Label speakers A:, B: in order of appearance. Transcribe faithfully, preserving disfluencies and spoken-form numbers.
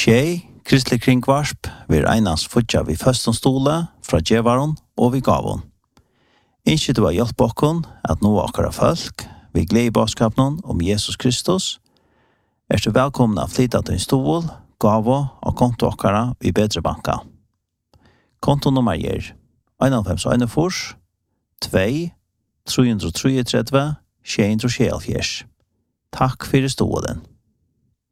A: Tjej, kristelig kringvarsp, vil einans futja vi førstens stole fra djevaron og vi gavon. Innskje du har hjelp okkon at nå akkara folk, vi gled i baskapen om Jesus Kristus, er så velkommen av flytta til en stol, gavo og konto akkara i bedre banka. Kontonummer er en fem en fors, to, tre tre tre, sju tre sju. Takk for stolen.